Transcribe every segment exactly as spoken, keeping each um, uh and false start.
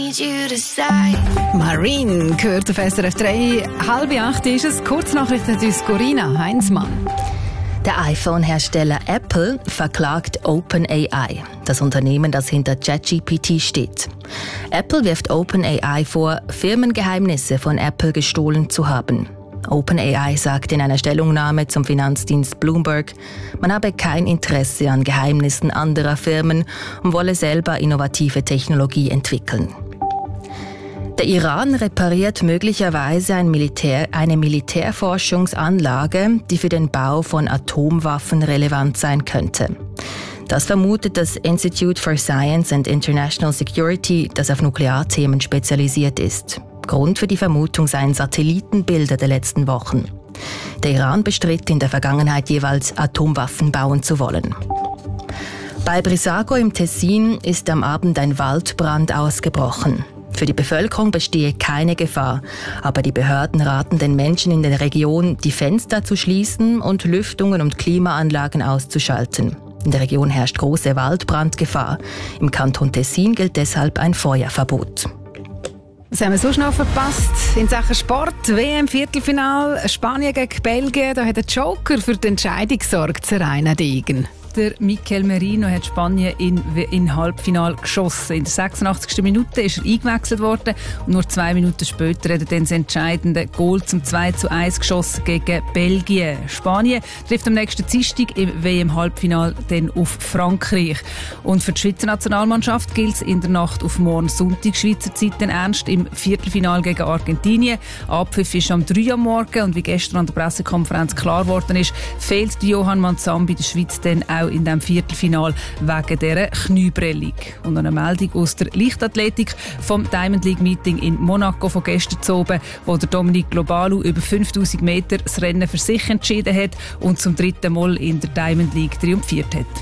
Marine gehört auf S R F drei. Halb acht ist es. Kurznachrichten durch Corinna Heinzmann. Der iPhone-Hersteller Apple verklagt OpenAI, das Unternehmen, das hinter ChatGPT steht. Apple wirft OpenAI vor, Firmengeheimnisse von Apple gestohlen zu haben. OpenAI sagt in einer Stellungnahme zum Finanzdienst Bloomberg, man habe kein Interesse an Geheimnissen anderer Firmen und wolle selber innovative Technologie entwickeln. Der Iran repariert möglicherweise ein Militär, eine Militärforschungsanlage, die für den Bau von Atomwaffen relevant sein könnte. Das vermutet das Institute for Science and International Security, das auf Nuklearthemen spezialisiert ist. Grund für die Vermutung seien Satellitenbilder der letzten Wochen. Der Iran bestritt in der Vergangenheit jeweils, Atomwaffen bauen zu wollen. Bei Brissago im Tessin ist am Abend ein Waldbrand ausgebrochen. Für die Bevölkerung bestehe keine Gefahr, aber die Behörden raten den Menschen in der Region, die Fenster zu schließen und Lüftungen und Klimaanlagen auszuschalten. In der Region herrscht große Waldbrandgefahr. Im Kanton Tessin gilt deshalb ein Feuerverbot. Was haben wir sonst noch verpasst? In Sachen Sport, W M-Viertelfinal, Spanien gegen Belgien, da hat der Joker für die Entscheidung gesorgt, Seraina Degen. Der Mikel Merino hat Spanien in, in Halbfinale geschossen. In der sechsundachtzigsten Minute ist er eingewechselt worden und nur zwei Minuten später hat er dann das entscheidende Goal zum zwei zu eins geschossen gegen Belgien. Spanien trifft am nächsten Dienstag im W M-Halbfinale dann auf Frankreich. Und für die Schweizer Nationalmannschaft gilt es in der Nacht auf morgen Sonntag Schweizer Zeit dann ernst im Viertelfinale gegen Argentinien. Abpfiff ist am drei Uhr am Morgen und wie gestern an der Pressekonferenz klar geworden ist, fehlt Johann Manzambi der Schweiz dann auch in dem Viertelfinal wegen dieser Knieprellung. Und eine Meldung aus der Leichtathletik vom Diamond League Meeting in Monaco von gestern zu oben, wo der Dominic Globalu über fünftausend Meter das Rennen für sich entschieden hat und zum dritten Mal in der Diamond League triumphiert hat.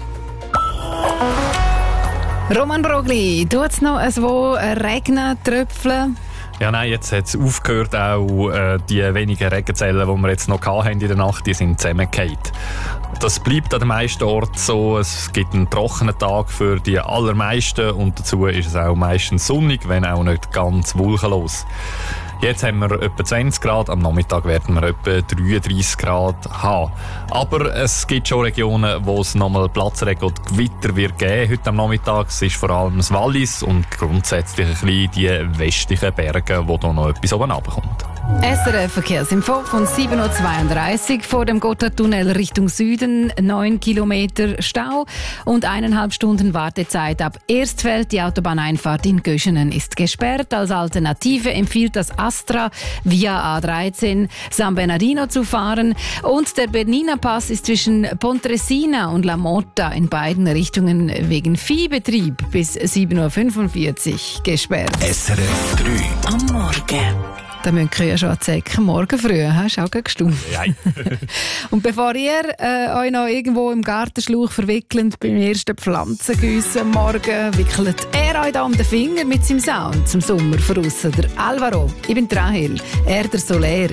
Roman Brogli, tut es noch ein wo regnen, tröpfeln? Ja, nein, jetzt hat es aufgehört. Auch äh, die wenigen Regenzellen, die wir jetzt noch hatten in der Nacht, die sind zusammengefallen. Das bleibt an den meisten Orten so. Es gibt einen trockenen Tag für die allermeisten und dazu ist es auch meistens sonnig, wenn auch nicht ganz wolkenlos. Jetzt haben wir etwa zwanzig Grad, am Nachmittag werden wir etwa dreiunddreissig Grad haben. Aber es gibt schon Regionen, wo es nochmal Platzregen und Gewitter wird geben heute am Nachmittag. Es ist vor allem das Wallis und grundsätzlich ein bisschen die westlichen Berge, wo da noch etwas oben runterkommt. S R F Verkehrsinfo von sieben Uhr zweiunddreißig vor dem Gotthardtunnel Richtung Süden, neun Kilometer Stau und eineinhalb Stunden Wartezeit ab Erstfeld. Die Autobahneinfahrt in Göschenen ist gesperrt. Als Alternative empfiehlt das Astra via A dreizehn San Bernardino zu fahren und der Bernina Pass ist zwischen Pontresina und La Motta in beiden Richtungen wegen Viehbetrieb bis sieben Uhr fünfundvierzig gesperrt. S R F drei am Morgen. Da müsst ihr ja schon erzählen, morgen früh, hast du auch gestimmt. Ja. Und bevor ihr äh, euch noch irgendwo im Gartenschlauch verwickelt beim ersten Pflanzengüssen morgen, wickelt er euch da um den Finger mit seinem Sound zum Sommer voraus. Der Alvaro, ich bin Rahel, er der Soler.